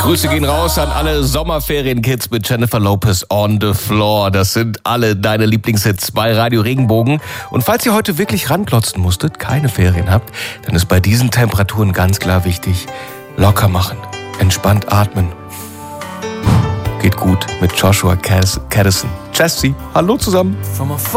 Grüße gehen raus an alle Sommerferienkids mit Jennifer Lopez on the Floor. Das sind alle deine Lieblingshits bei Radio Regenbogen. Und falls ihr heute wirklich ranklotzen musstet, keine Ferien habt, dann ist bei diesen Temperaturen ganz klar wichtig, locker machen, entspannt atmen. Geht gut mit Joshua Caddison. Jesse, hallo zusammen.